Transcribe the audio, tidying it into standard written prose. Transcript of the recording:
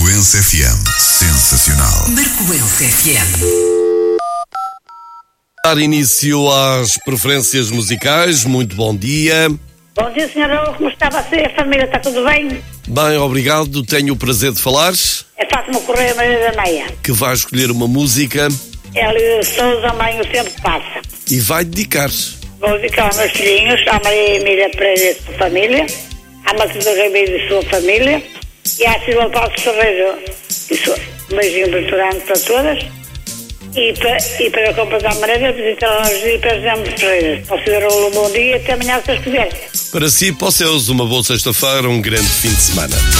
Marcoense FM. Sensacional. Marcoense FM. Dar início às preferências musicais. Muito bom dia. Bom dia, senhora. Como está você? A família está tudo bem? Bem, obrigado. Tenho o prazer de falar. É Fátima Correia, Maria da Meia. Que vai escolher uma música. Ela Sousa, mãe, o tempo passa. E vai dedicar. Vou dedicar aos meus filhinhos, à Maria Emília Pereira e sua família, à Matilde Ribeiro e sua família, e à Silva Paulo Ferreira e sua. Um beijinho grande para todas. E para completar a maneira, visitar a loja para Zé Ferreira. Considero-o um bom dia e até amanhã, se Deus quiser. Para si, para os seus, uma boa sexta-feira, um grande fim de semana.